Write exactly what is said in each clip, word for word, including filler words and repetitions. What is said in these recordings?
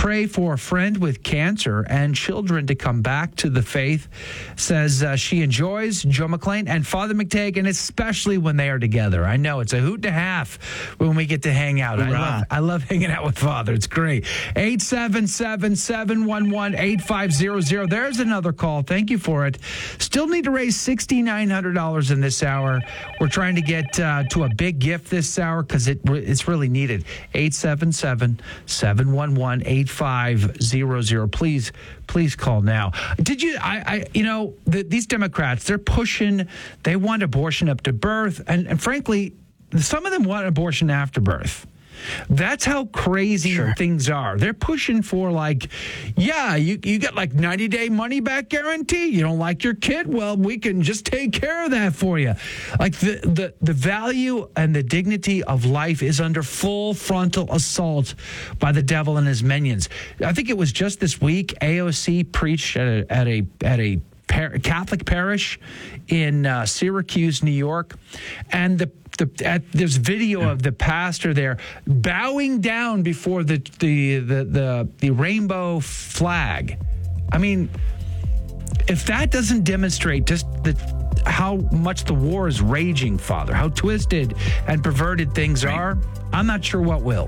pray for a friend with cancer and children to come back to the faith. Says uh, she enjoys Joe McClain and Father McTagg, and especially when they are together. I know it's a hoot and a half when we get to hang out. I love, I love hanging out with Father. It's great. eight seven seven, seven one one, eight five zero zero. There's another call. Thank you for it. Still need to raise six thousand nine hundred dollars in this hour. We're trying to get uh, to a big gift this hour because it, it's really needed. eight seven seven, seven one one, eight five zero zero. Please, please call now. Did you, I, I you know, the, these Democrats, they're pushing, they want abortion up to birth. And, and frankly, some of them want abortion after birth. That's how crazy sure. things are. They're pushing for like, yeah, you, you got like ninety-day money-back guarantee. You don't like your kid? Well, we can just take care of that for you. Like the, the, the value and the dignity of life is under full frontal assault by the devil and his minions. I think it was just this week, A O C preached at a, at a, at a par- Catholic parish in uh, Syracuse, New York, and the The, at, there's video yeah. of the pastor there bowing down before the the, the the the rainbow flag. I mean, if that doesn't demonstrate just the, how much the war is raging, Father, how twisted and perverted things right. are, I'm not sure what will.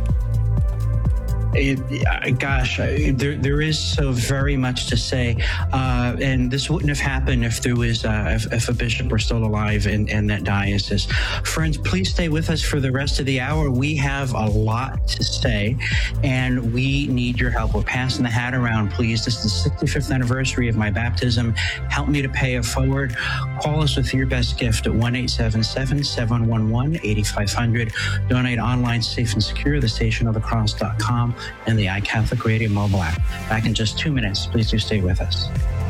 It, uh, gosh, uh, there there is so very much to say, uh, and this wouldn't have happened if there was uh, if, if a bishop were still alive in, in that diocese. Friends, please stay with us for the rest of the hour. We have a lot to say, and we need your help. We're passing the hat around, please. This is the sixty-fifth anniversary of my baptism. Help me to pay it forward. Call us with your best gift at one eight seven seven, seven one one, eight five zero zero. Donate online, safe and secure, the station of the cross dot com. And the iCatholic Radio mobile app. Back in just two minutes. Please do stay with us.